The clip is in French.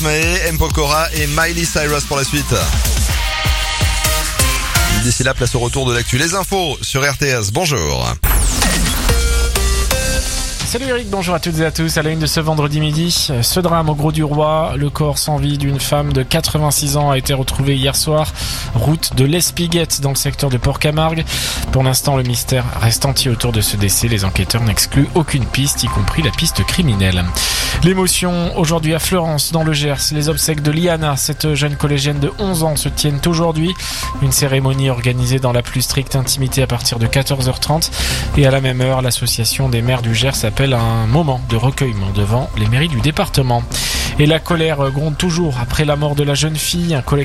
M. Pokora et Miley Cyrus pour la suite. D'ici là, place au retour de l'actu. Les infos sur RTS. Bonjour. Salut Eric, bonjour à toutes et à tous. À la une de ce vendredi midi, ce drame au Grau-du-Roi. Le corps sans vie d'une femme de 86 ans a été retrouvé hier soir, route de l'Espiguette dans le secteur de Port-Camargue. Pour l'instant, le mystère reste entier autour de ce décès. Les enquêteurs n'excluent aucune piste, y compris la piste criminelle. L'émotion aujourd'hui à Fleurance, dans le Gers. Les obsèques de Liana, cette jeune collégienne de 11 ans, se tiennent aujourd'hui. Une cérémonie organisée dans la plus stricte intimité à partir de 14h30. Et à la même heure, l'association des maires du Gers appelle un moment de recueillement devant les mairies du département. Et la colère gronde toujours après la mort de la jeune fille. Un collectif